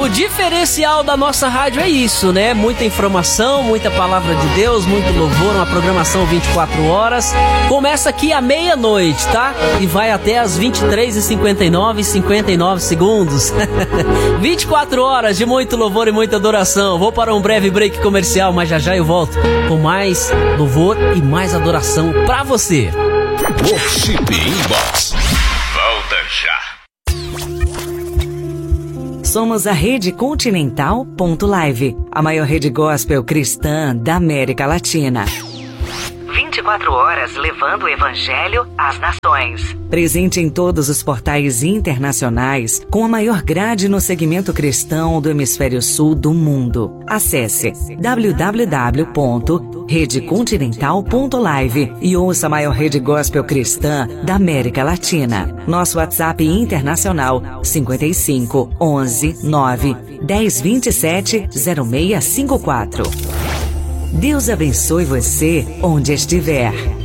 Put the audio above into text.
o diferencial da nossa rádio é isso, né? Muita informação, muita palavra de Deus, muito louvor, uma programação 24 horas. Começa aqui à meia-noite, tá? E vai até às 23h59 e 59 segundos. 24 horas de muito louvor e muita adoração. Vou para um breve break comercial, mas já eu volto com mais louvor e mais adoração pra você. Worship Inbox. Volta já. Somos a Rede Continental.live, a maior rede gospel cristã da América Latina. 24 horas levando o Evangelho às nações. Presente em todos os portais internacionais, com a maior grade no segmento cristão do hemisfério sul do mundo. Acesse www.redecontinental.live e ouça a maior rede gospel cristã da América Latina. Nosso WhatsApp internacional 55 11 9 10 27 0654. Deus abençoe você onde estiver.